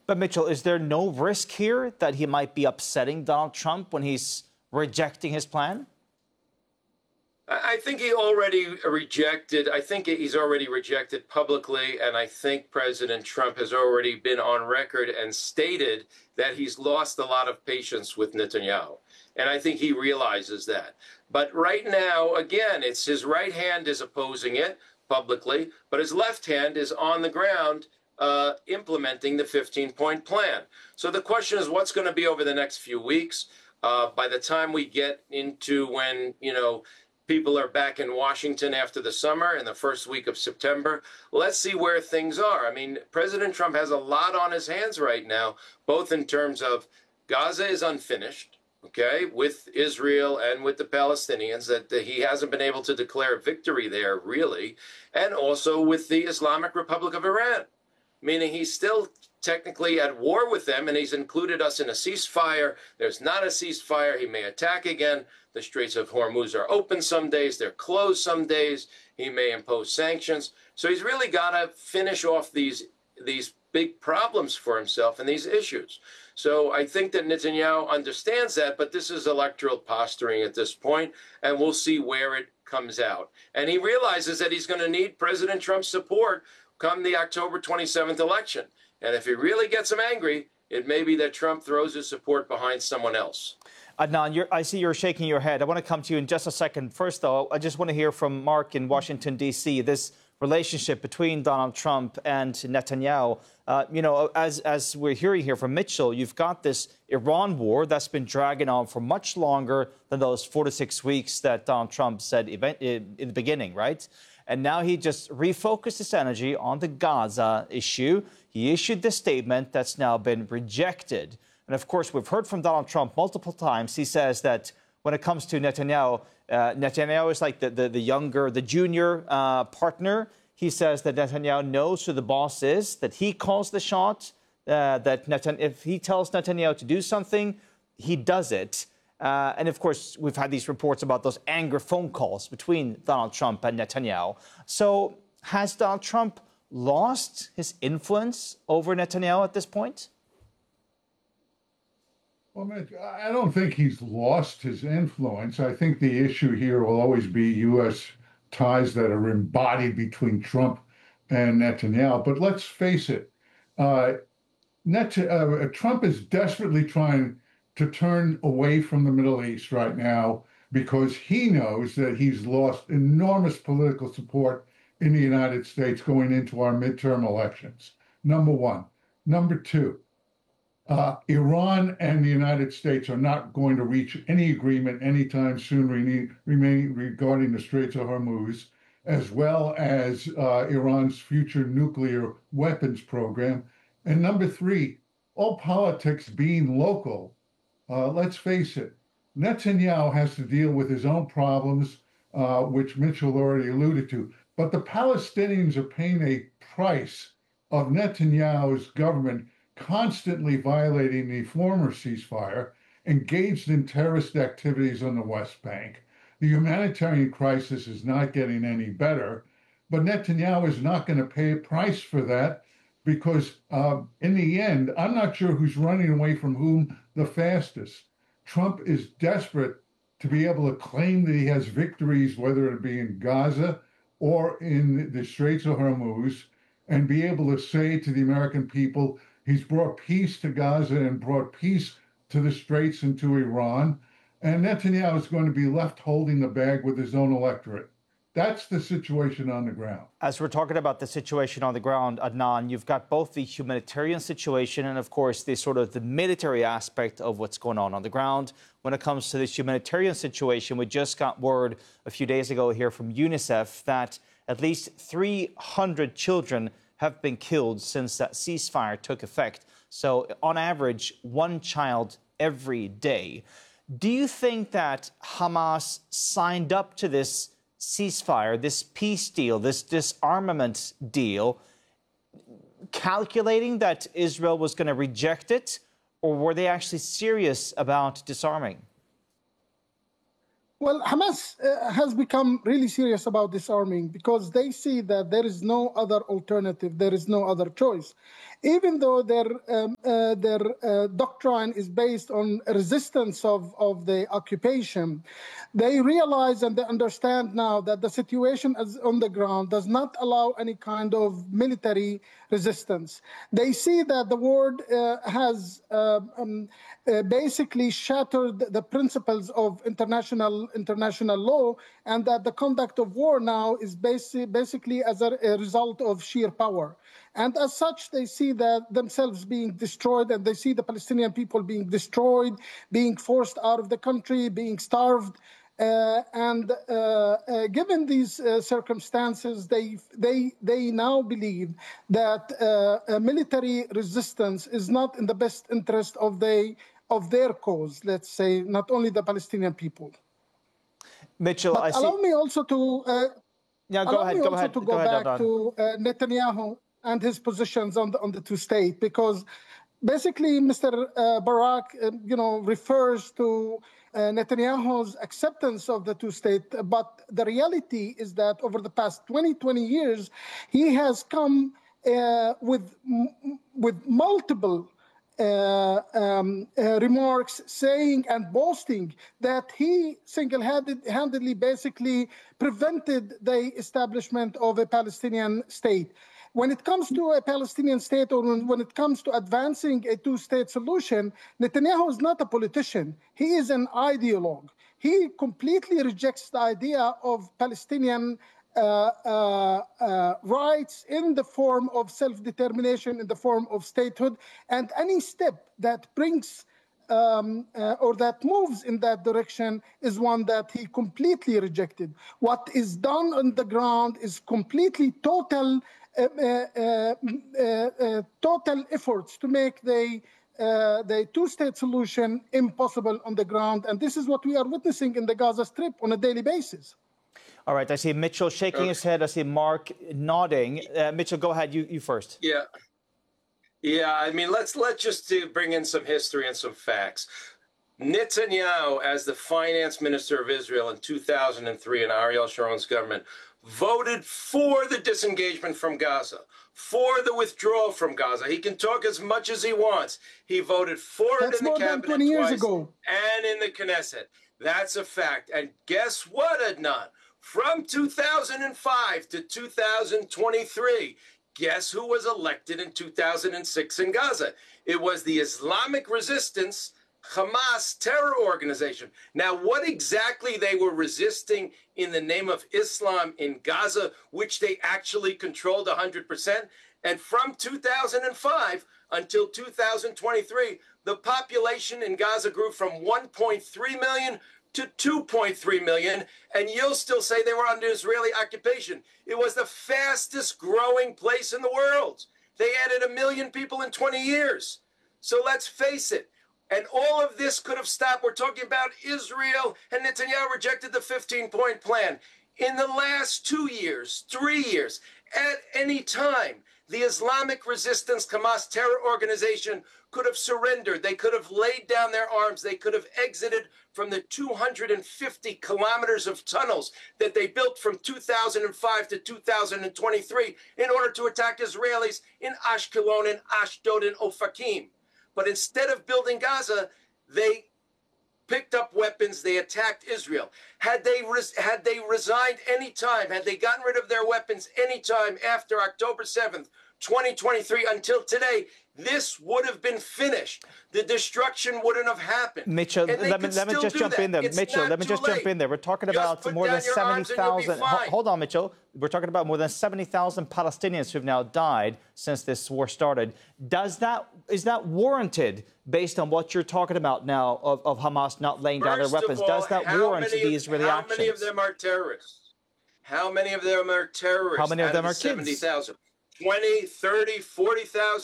But Mitchell, is there no risk here that he might be upsetting Donald Trump when he's rejecting his plan? I think he already rejected. I think he's already rejected publicly, and I think President Trump has already been on record and stated that he's lost a lot of patience with Netanyahu. And I think he realizes that. But right now, again, it's his right hand is opposing it publicly, but his left hand is on the ground implementing the 15-point plan. So the question is, what's going to be over the next few weeks? By the time we get into when, people are back in Washington after the summer in the first week of September. Let's see where things are. I mean, President Trump has a lot on his hands right now, both in terms of Gaza is unfinished, okay, with Israel and with the Palestinians, that he hasn't been able to declare victory there, really, and also with the Islamic Republic of Iran, meaning he's still technically at war with them, and he's included us in a ceasefire. There's not a ceasefire. He may attack again. The Straits of Hormuz are open some days. They're closed some days. He may impose sanctions. So he's really got to finish off these big problems for himself and these issues. So I think that Netanyahu understands that, but this is electoral posturing at this point, and we'll see where it comes out. And he realizes that he's going to need President Trump's support come the October 27th election. And if he really gets him angry, it may be that Trump throws his support behind someone else. Adnan, I see you're shaking your head. I want to come to you in just a second. First, though, I just want to hear from Mark in Washington, D.C., this relationship between Donald Trump and Netanyahu. As we're hearing here from Mitchell, you've got this Iran war that's been dragging on for much longer than those 4 to 6 weeks that Donald Trump said in the beginning, right? And now he just refocused his energy on the Gaza issue. He issued this statement that's now been rejected. And of course, we've heard from Donald Trump multiple times. He says that when it comes to Netanyahu, Netanyahu is like the junior partner. He says that Netanyahu knows who the boss is, that he calls the shot, if he tells Netanyahu to do something, he does it. And of course, we've had these reports about those anger phone calls between Donald Trump and Netanyahu. So has Donald Trump lost his influence over Netanyahu at this point? Well, I don't think he's lost his influence. I think the issue here will always be U.S. ties that are embodied between Trump and Netanyahu. But let's face it, Trump is desperately trying to turn away from the Middle East right now because he knows that he's lost enormous political support in the United States going into our midterm elections, number one. Number two, Iran and the United States are not going to reach any agreement anytime soon regarding the Straits of Hormuz, as well as Iran's future nuclear weapons program. And number three, all politics being local, let's face it, Netanyahu has to deal with his own problems, which Mitchell already alluded to. But the Palestinians are paying a price of Netanyahu's government constantly violating the former ceasefire, engaged in terrorist activities on the West Bank. The humanitarian crisis is not getting any better, but Netanyahu is not going to pay a price for that because in the end, I'm not sure who's running away from whom the fastest. Trump is desperate to be able to claim that he has victories, whether it be in Gaza or in the Straits of Hormuz, and be able to say to the American people, he's brought peace to Gaza and brought peace to the Straits and to Iran. And Netanyahu is going to be left holding the bag with his own electorate. That's the situation on the ground. As we're talking about the situation on the ground, Adnan, you've got both the humanitarian situation and, of course, the military aspect of what's going on the ground. When it comes to this humanitarian situation, we just got word a few days ago here from UNICEF that at least 300 children have been killed since that ceasefire took effect. So, on average, one child every day. Do you think that Hamas signed up to this ceasefire, this peace deal, this disarmament deal, calculating that Israel was going to reject it, or were they actually serious about disarming? Well, Hamas has become really serious about disarming because they see that there is no other alternative, there is no other choice. even though their doctrine is based on resistance of the occupation, they realize and they understand now that the situation on the ground does not allow any kind of military resistance. They see that the world has basically shattered the principles of international law, and that the conduct of war now is basically as a result of sheer power. And as such, they see that themselves being destroyed, and they see the Palestinian people being destroyed, being forced out of the country, being starved. Given these circumstances, they now believe that military resistance is not in the best interest of their cause, let's say, not only the Palestinian people. Mitchell, but allow me also to go ahead. Go back to Netanyahu and his positions on the two-state, because basically Mr. Barak, refers to Netanyahu's acceptance of the two-state, but the reality is that over the past 20 years, he has come with multiple remarks saying and boasting that he single-handedly basically prevented the establishment of a Palestinian state. When it comes to a Palestinian state, or when it comes to advancing a two-state solution, Netanyahu is not a politician. He is an ideologue. He completely rejects the idea of Palestinian rights in the form of self-determination, in the form of statehood, and any step that brings or that moves in that direction is one that he completely rejected. What is done on the ground is completely total efforts to make the two-state solution impossible on the ground. And this is what we are witnessing in the Gaza Strip on a daily basis. All right, I see Mitchell shaking his head. I see Mark nodding. Mitchell, go ahead. You first. Yeah. I mean, let's just bring in some history and some facts. Netanyahu, as the finance minister of Israel in 2003 in Ariel Sharon's government, voted for the disengagement from Gaza, for the withdrawal from Gaza. He can talk as much as he wants. He voted for it in the cabinet 20 years twice ago. and in the Knesset. That's a fact. And guess what, Adnan? From 2005 to 2023, guess who was elected in 2006 in Gaza? It was the Islamic Resistance Hamas terror organization. Now, what exactly they were resisting in the name of Islam in Gaza, which they actually controlled 100%. And from 2005 until 2023, the population in Gaza grew from 1.3 million to 2.3 million, and you'll still say they were under Israeli occupation. It was the fastest growing place in the world. They added 1 million people in 20 years. So let's face it. And all of this could have stopped. We're talking about Israel, and Netanyahu rejected the 15-point plan. In the last 2 years, 3 years, at any time, the Islamic Resistance Hamas terror organization could have surrendered. They could have laid down their arms. They could have exited from the 250 kilometers of tunnels that they built from 2005 to 2023 in order to attack Israelis in Ashkelon and Ashdod and Ofakim. But instead of building Gaza, they picked up weapons. They attacked Israel. Had they resigned any time, had they gotten rid of their weapons any time after October 7th, 2023 until today, this would have been finished. The destruction wouldn't have happened. Mitchell, let me just jump in there. Mitchell, let me just jump in there. We're talking about more than 70,000. Hold on, Mitchell. We're talking about more than 70,000 Palestinians who've now died since this war started. Is that warranted based on what you're talking about now of Hamas not laying down their weapons? Does that warrant the Israeli actions? How many of them are terrorists? How many of them are terrorists? How many of them are kids? 70,000. 20, 30, 40,000.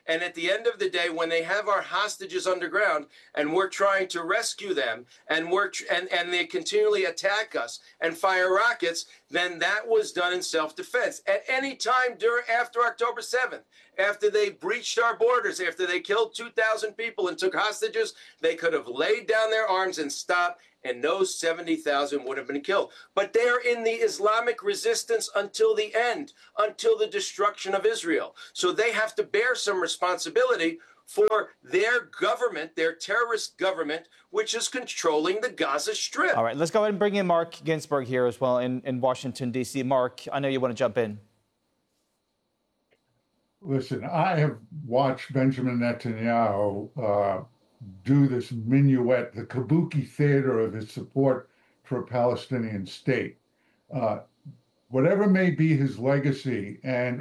And at the end of the day, when they have our hostages underground and we're trying to rescue them and and they continually attack us and fire rockets, then that was done in self-defense. At any time after October 7th, after they breached our borders, after they killed 2,000 people and took hostages, they could have laid down their arms and stopped, and those 70,000 would have been killed. But they're in the Islamic resistance until the end, until the destruction of Israel. So they have to bear some responsibility for their government, their terrorist government, which is controlling the Gaza Strip. All right, let's go ahead and bring in Mark Ginsburg here as well in Washington, D.C. Mark, I know you want to jump in. Listen, I have watched Benjamin Netanyahu do this minuet, the kabuki theater of his support for a Palestinian state. Whatever may be his legacy and